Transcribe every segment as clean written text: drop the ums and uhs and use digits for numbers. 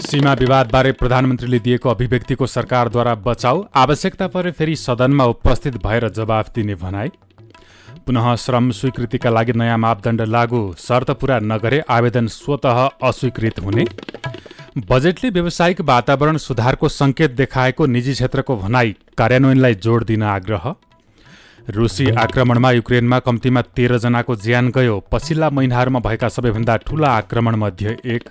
सीमा विवादबारे प्रधानमन्त्रीले दिएको अभिव्यक्तिको सरकारद्वारा बचाउ, आवश्यकता परे फेरि सदनमा उपस्थित भएर जवाफ दिने भनाई। पुनः श्रम स्वीकृतिका लागि नयाँ मापदण्ड लागू, शर्त पूरा नगरे आवेदन स्वतः अस्वीकृत हुने। बजेटले व्यावसायिक वातावरण सुधारको संकेत देखाएको निजी क्षेत्रको भनाई, कार्यान्वयनलाई जोड दिन आग्रह। रुसी आक्रमणमा युक्रेनमा कम्तीमा 13 जनाको ज्यान गयो, पछिल्ला महिनाहरूमा भएका सबैभन्दा ठूला आक्रमणमध्ये एक।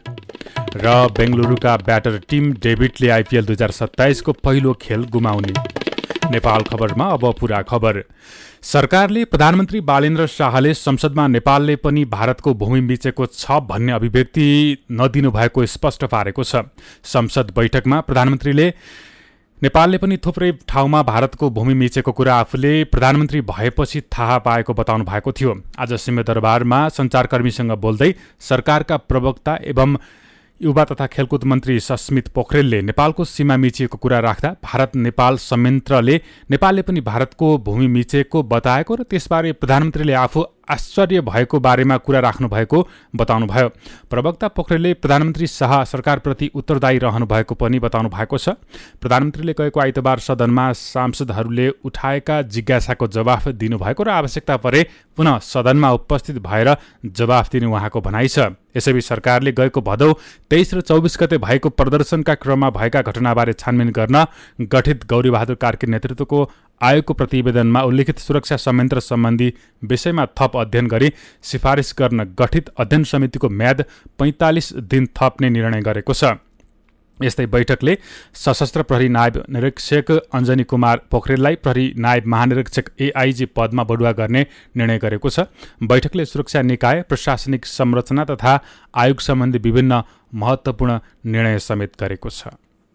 र बेंगलुरुका ब्याटर टिम डेभिडले आइपिएल 2027 को पहिलो खेल गुमाउने। नेपाल खबरमा अब पूरा खबर। सरकारले प्रधानमन्त्री बालेन्द्र शाहले संसदमा नेपालले पनि भारतको भूमि मिचेको छ भन्ने अभिव्यक्ति नदिनु भएको स्पष्ट पारेको छ। संसद बैठकमा प्रधानमन्त्रीले नेपालले पनि थुप्रै ठाउँमा भारतको भूमि मिचेको कुरा आफूले प्रधानमन्त्री भएपछि थाहा पाएको बताउनु भएको थियो। आज सिंहदरबारमा सञ्चारकर्मीसँग बोल्दै सरकारका प्रवक्ता एवं युवा तथा खेलकुद मन्त्री सस्मित पोखरेलले नेपालको सीमा मिचिएको कुरा राख्दा भारत नेपाल संयन्त्रले नेपालले पनि भारतको भूमि मिचेको बताएको र त्यसबारे प्रधानमन्त्रीले आफू आश्चर्य भएको बारेमा कुरा राख्नु भएको बताउनुभयो। प्रवक्ता पोखरेलले प्रधानमन्त्री शाह सरकारप्रति उत्तरदायी रहनु भएको पनि बताउनु भएको छ। प्रधानमन्त्रीले गएको आइतबार सदनमा सांसदहरूले उठाएका जिज्ञासाको जवाफ दिनुभएको र आवश्यकता परे पुनः सदनमा उपस्थित भएर जवाफ दिने उहाँको भनाइ छ। यसैबीच सरकारले गएको भदौ 23 र 24 गते भएको प्रदर्शनका क्रममा भएका घटनाबारे छानबिन गर्न गठित गौरीबहादुर कार्की नेतृत्वको आयोगको प्रतिवेदनमा उल्लेखित सुरक्षा संयन्त्र सम्बन्धी विषयमा थप अध्ययन गरी सिफारिस गर्न गठित अध्ययन समितिको म्याद 45 दिन थप्ने निर्णय गरेको छ। यस्तै बैठकले सशस्त्र प्रहरी नायब निरीक्षक अञ्जनी कुमार पोखरेललाई प्रहरी नायब महानिरीक्षक एआइजी पदमा बढुवा गर्ने निर्णय गरेको छ। बैठकले सुरक्षा निकाय, प्रशासनिक संरचना तथा आयोग सम्बन्धी विभिन्न महत्त्वपूर्ण निर्णय समेत गरेको छ।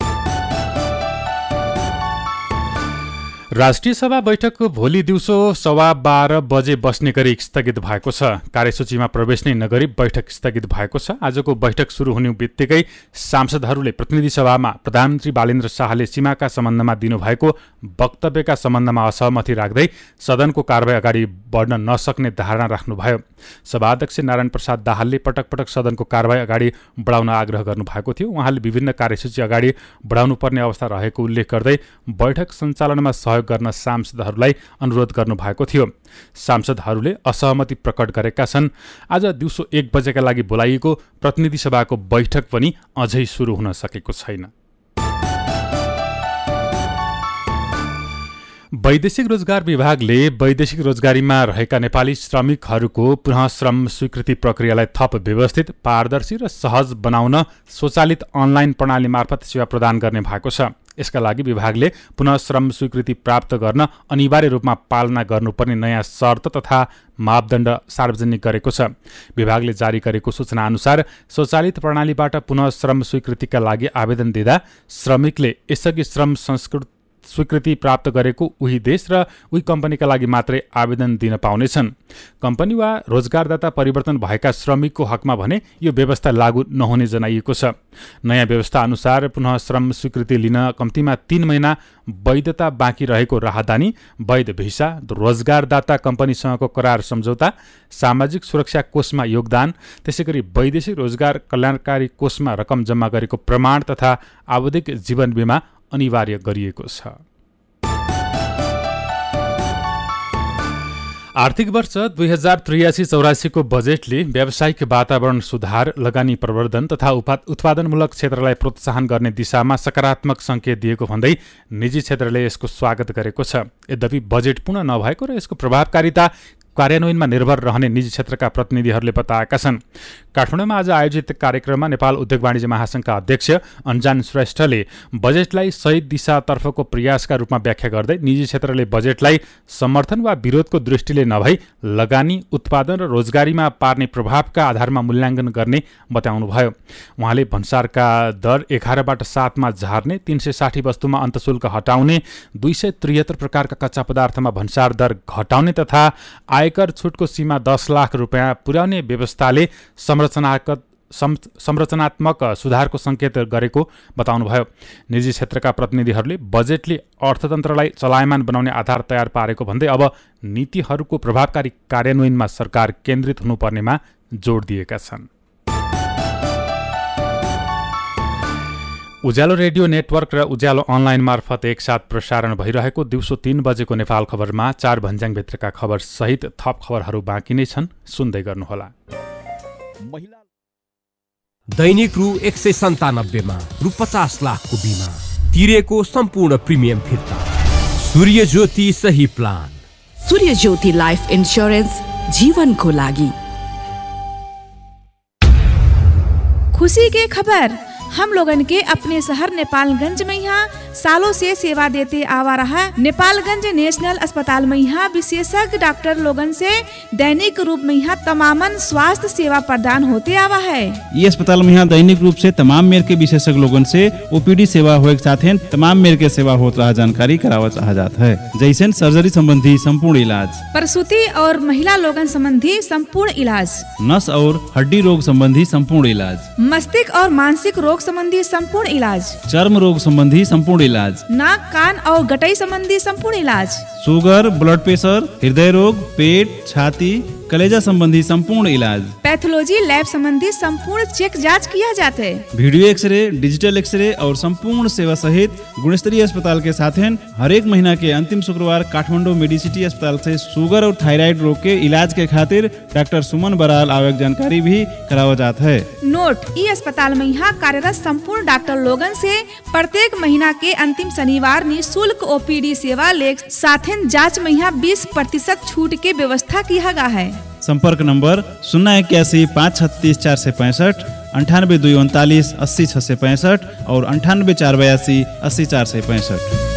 राष्ट्रिय सभा बैठक भोलि दिउँसो 12:15 बजे बस्ने गरी स्थगित भएको छ। कार्यसूचीमा प्रवेश नै नगरी बैठक स्थगित भएको छ। आजको बैठक सुरु हुने बित्तिकै सांसदहरूले प्रतिनिधि सभामा प्रधानमन्त्री बालेन्द्र शाहले सीमाका सम्बन्धमा दिनुभएको वक्तव्यका सम्बन्धमा असहमति राख्दै सदनको कारबाही अगाडि बढ्न नसक्ने धारणा राख्नुभयो। सभाध्यक्ष नारायण प्रसाद दाहालले पटक पटक सदनको कारबाही अगाडि बढाउन आग्रह गर्नुभएको थियो। उहाँले विभिन्न कार्यसूची अगाडि बढाउनुपर्ने अवस्था रहेको उल्लेख गर्दै बैठक सञ्चालनमा सहयोग गर्न सांसदहरूलाई अनुरोध गर्नुभएको थियो। सांसदहरूले असहमति प्रकट गरेका छन्। आज दिउँसो 1 बजेका लागि बोलाइएको प्रतिनिधि सभाको बैठक पनि अझै सुरु हुन सकेको छैन। वैदेशिक रोजगार विभागले वैदेशिक रोजगारीमा रहेका नेपाली श्रमिकहरूको पुनः श्रम स्वीकृति प्रक्रियालाई थप व्यवस्थित, पारदर्शी र सहज बनाउन स्वचालित अनलाइन प्रणाली मार्फत सेवा प्रदान गर्ने भएको छ। यसका लागि विभागले पुनः श्रम स्वीकृति प्राप्त गर्न अनिवार्य रूपमा पालना गर्नुपर्ने नयाँ शर्त तथा मापदण्ड सार्वजनिक गरेको छ। विभागले जारी गरेको सूचना अनुसार स्वचालित प्रणालीबाट पुनः श्रम स्वीकृतिका लागि आवेदन दिँदा श्रमिकले यसअघि श्रम स्वीकृति प्राप्त गरेको उही देश र उही कम्पनीका लागि मात्रै आवेदन दिन पाउनेछन्। कम्पनी वा रोजगारदाता परिवर्तन भएका श्रमिकको हकमा भने यो व्यवस्था लागू नहुने जनाइएको छ। नयाँ व्यवस्था अनुसार पुनः श्रम स्वीकृति लिन कम्तीमा 3 महिना वैधता बाँकी रहेको राहदानी, वैध भिसा, रोजगारदाता कम्पनीसँगको करार सम्झौता, सामाजिक सुरक्षा कोषमा योगदान, त्यसैगरी वैदेशिक रोजगार कल्याणकारी कोषमा रकम जम्मा गरेको प्रमाण तथा आवधिक जीवन बीमा अनिवार्य गरिएको छ। आर्थिक वर्ष 2083-84 को बजेटले व्यावसायिक वातावरण सुधार, लगानी प्रवर्धन तथा उत्पादनमूलक क्षेत्रलाई प्रोत्साहन गर्ने दिशामा सकारात्मक संकेत दिएको भन्दै निजी क्षेत्रले यसको स्वागत गरेको छ। यद्यपि बजेट पूर्ण नभएको र यसको प्रभावकारिता कार्यान्वयनमा निर्भर रहने निजी क्षेत्रका प्रतिनिधिहरूले बताएका छन्। काठमाडौँमा आज आयोजित कार्यक्रममा नेपाल उद्योग वाणिज्य महासंघका अध्यक्ष अन्जान श्रेष्ठले बजेटलाई सही दिशातर्फको प्रयासका रूपमा व्याख्या गर्दै निजी क्षेत्रले बजेटलाई समर्थन वा विरोधको दृष्टिले नभई लगानी, उत्पादन र रोजगारीमा पार्ने प्रभावका आधारमा मूल्याङ्कन गर्ने बताउनुभयो। उहाँले भन्सारका दर 11बाट 7मा झार्ने, 360 वस्तुमा अन्तशुल्क हटाउने, 273 प्रकारका कच्चा पदार्थमा भन्सार दर घटाउने तथा आयकर छुटको सीमा 10 लाख रुपियाँ पुर्याउने व्यवस्थाले संरचनात्मक सुधारको संकेत गरेको बताउनुभयो। निजी क्षेत्रका प्रतिनिधिहरूले बजेटले अर्थतन्त्रलाई चलायमान बनाउने आधार तयार पारेको भन्दै अब नीतिहरूको प्रभावकारी कार्यान्वयनमा सरकार केन्द्रित हुनुपर्नेमा जोड दिएका छन्। उज्यालो रेडियो नेटवर्क र उज्यालो अनलाइन मार्फत एकसाथ प्रसारण भइरहेको दिउँसो 3 बजेको नेपाल खबरमा 4 भन्ज्याङभित्रका खबर सहित थप खबरहरू बाँकी नै छन्, सुन्दै गर्नुहोला। दैनिक रु 197 मा रु 50 लाखको बिमा तिरेको सम्पूर्ण प्रिमियम फिर्ता। सूर्य ज्योति सही प्लान। सूर्य ज्योति लाइफ इन्स्योरेन्स, जीवनको लागि। खुशी के खबर, हम लोगन के अपने शहर नेपालगंज में यहाँ सालों से सेवा देते आवा रहा नेपालगंज नेशनल अस्पताल में यहाँ विशेषज्ञ डॉक्टर लोगन से दैनिक रूप में यहाँ तमामन स्वास्थ्य सेवा प्रदान होते आवा है। ये अस्पताल में यहाँ दैनिक रूप से तमाम मेर के विशेषज्ञ लोगन से ओपीडी सेवा होए के साथ तमाम मेर के सेवा होत रहा जानकारी करावा चाह जाता है, जैसे सर्जरी संबंधी संपूर्ण इलाज, प्रसूति और महिला लोगन संबंधी संपूर्ण इलाज, नस और हड्डी रोग संबंधी संपूर्ण इलाज, मस्तिष्क और मानसिक रोग संबंधी संपूर्ण इलाज, चर्म रोग संबंधी संपूर्ण इलाज, नाक कान और गटई संबंधी संपूर्ण इलाज, शुगर, ब्लड प्रेशर, हृदय रोग, पेट, छाती, कलेजा संबंधी संपूर्ण इलाज, पैथोलॉजी लैब संबंधी संपूर्ण चेक जांच किया जाता है, वीडियो एक्सरे, डिजिटल एक्सरे और संपूर्ण सेवा सहित गुणस्तरीय अस्पताल के साथ हर एक महीना के अंतिम शुक्रवार काठमाडौँ मेडिसिटी अस्पताल से शुगर और थायराइड रोग के इलाज के खातिर डॉक्टर सुमन बराल आवक जानकारी भी करावा जाता है। नोट, ई अस्पताल में यहाँ कार्यरत संपूर्ण डॉक्टर लोगन से प्रत्येक महीना के अंतिम शनिवार निःशुल्क ओपीडी सेवा ले साथ जाँच में यहाँ 20% छूट के व्यवस्था किया गया है। संपर्क नंबर 081 536 465, 98 239 80 665 और 98 482 80 465।